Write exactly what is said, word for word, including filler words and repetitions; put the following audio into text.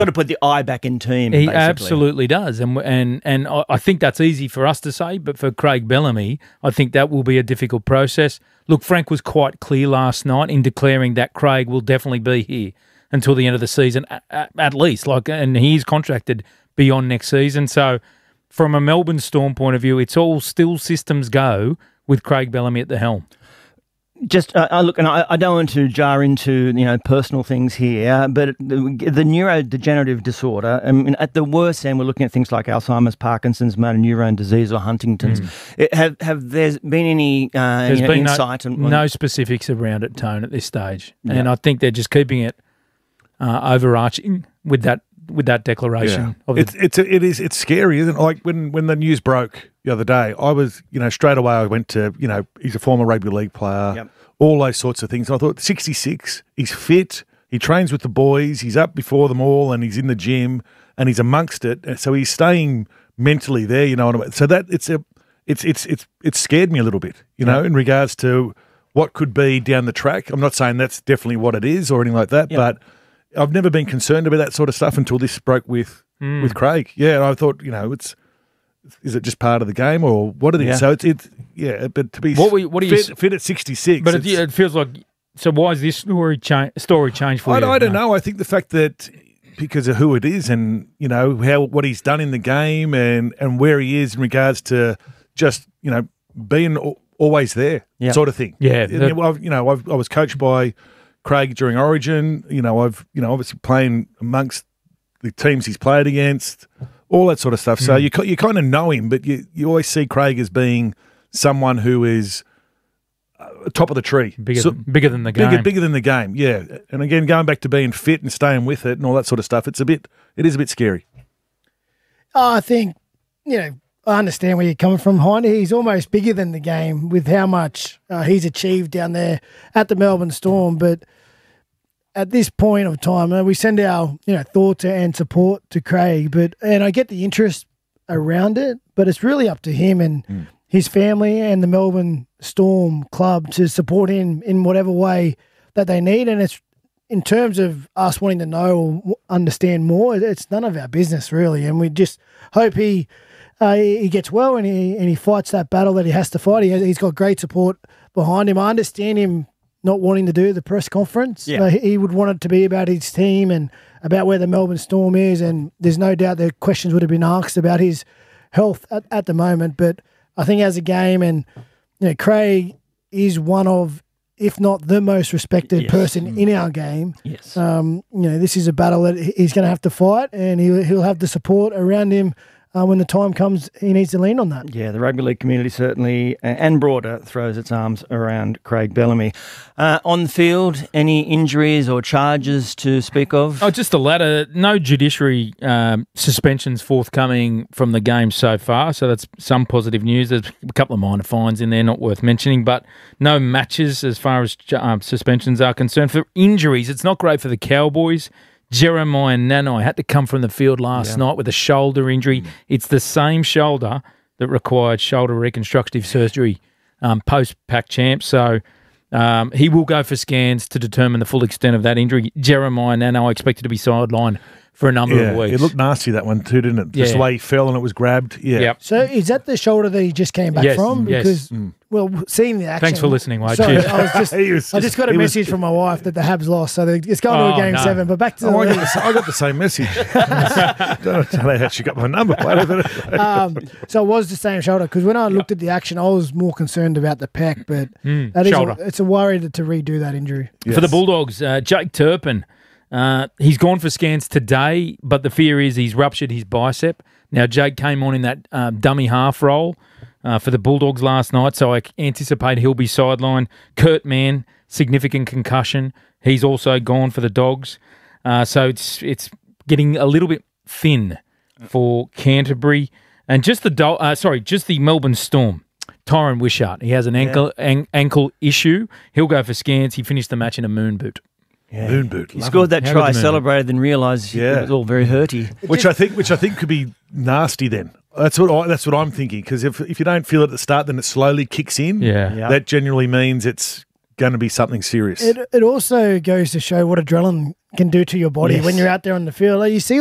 got to put the eye back in team. He basically. absolutely does, and and and I I think that's easy for us to say, but for Craig Bellamy, I think that will be a difficult process. Look, Frank was quite clear last night in declaring that Craig will definitely be here until the end of the season, at, at least. Like, and he's contracted beyond next season. So, from a Melbourne Storm point of view, it's all still systems go with Craig Bellamy at the helm. Just uh, I look, and I, I don't want to jar into you know personal things here, but the, the neurodegenerative disorder. I mean, at the worst end, we're looking at things like Alzheimer's, Parkinson's, motor neurone disease, or Huntington's. Mm. It, have have there been any uh, There's you know, been insight? no, on, on... no specifics around it, Tone, at this stage, Yeah. and I think they're just keeping it uh, overarching with that with that declaration. Yeah. Of the, It's it's it is it's scary, isn't it? Like when when the news broke the other day, I was you know straight away I went to you know he's a former rugby league player, Yep. all those sorts of things. I thought sixty-six, he's fit, he trains with the boys, he's up before them all, and he's in the gym and he's amongst it. So he's staying mentally there, you know what I mean? So that it's a it's it's it's it's scared me a little bit, you know, in regards to what could be down the track. I'm not saying that's definitely what it is or anything like that, Yep. but I've never been concerned about that sort of stuff until this broke with Mm. with Craig. Yeah, and I thought, you know, it's is it just part of the game or what it is? Yeah. So it's it's yeah, but to be What we- what do you fit, s- fit at sixty-six, but it, it's- it feels like. So why is this story change story changed for I, you? I don't know. I think the fact that because of who it is and you know how what he's done in the game and and where he is in regards to just you know being al- always there Yeah. sort of thing. Yeah, And, that- I've, you know I've, I was coached by Craig during Origin. You know I've you know obviously playing amongst the teams he's played against, all that sort of stuff. So Mm. you ki- you kind of know him, but you you always see Craig as being someone who is uh, top of the tree, Bigger, So- than, bigger than the game. Bigger, bigger than the game, yeah. And again, going back to being fit and staying with it and all that sort of stuff, it's a bit, it is a bit scary. Oh, I think, you know, I understand where you're coming from, Hind. He's almost bigger than the game with how much uh, he's achieved down there at the Melbourne Storm. But at this point of time, uh, we send our you know thoughts and support to Craig. But and I get the interest around it, but it's really up to him and Mm. his family and the Melbourne Storm club to support him in whatever way that they need. And it's in terms of us wanting to know or w- understand more, it's none of our business really. And we just hope he uh, he gets well and he and he fights that battle that he has to fight. He has, he's got great support behind him. I understand him not wanting to do the press conference. Yeah. Uh, he he would want it to be about his team and about where the Melbourne Storm is. And there's no doubt that questions would have been asked about his health at, at the moment. But I think as a game, and you know, Craig is one of, if not the most respected Yes. person in our game. Yes. Um, you know, this is a battle that he's going to have to fight, and he'll, he'll have the support around him uh, when the time comes. He needs to lean on that. Yeah, the rugby league community certainly, uh, and broader, throws its arms around Craig Bellamy. Uh, on the field, any injuries or charges to speak of? Oh, just the latter. No judiciary um, suspensions forthcoming from the game so far, so that's some positive news. There's a couple of minor fines in there, not worth mentioning, but no matches as far as um, suspensions are concerned. For injuries, it's not great for the Cowboys. Jeremiah Nanai had to come from the field last Yeah. night with a shoulder injury. It's the same shoulder that required shoulder reconstructive surgery um, post-Pac champ, so... Um, he will go for scans to determine the full extent of that injury. Jeremiah Nano expected to be sidelined for a number Yeah, of weeks. it looked nasty, that one too, didn't it? Just Yeah. the way he fell and it was grabbed. Yeah. Yep. So is that the shoulder that he just came back Yes, from? yes. Because, Mm. well, seeing the action. Thanks for listening, Wade. Sorry, Cheers. I was just, He was I just got a he was- message from my wife that the Habs lost, so they- it's going to Oh, a game no. seven. But back to Oh, I, the, got the, sa- I got the same message. I don't know how she got my number. But um, so it was the same shoulder because when I looked at the action, I was more concerned about the pec, but Mm, that is shoulder. a, it's a worry to, to redo that injury. Yes. For the Bulldogs, uh, Jake Turpin, uh, he's gone for scans today, but the fear is he's ruptured his bicep. Now, Jake came on in that um, dummy half role uh, for the Bulldogs last night, so I anticipate he'll be sidelined. Kurt Mann, significant concussion. He's also gone for the Dogs. Uh, so it's it's getting a little bit thin for Canterbury. And just the Dol- uh, sorry, just the Melbourne Storm. Tyron Wishart, he has an ankle an- ankle issue. He'll go for scans. He finished the match in a moon boot. Yeah. Moon boot. He love scored it. that How try, good the moon. celebrated, then realised Yeah. it was all very hurty. Which I think, which I think could be nasty. Then that's what I, that's what I'm thinking. Because if if you don't feel it at the start, then it slowly kicks in. Yeah. Yeah. That generally means it's going to be something serious. It, it also goes to show what adrenaline can do to your body Yes. when you're out there on the field. Like you see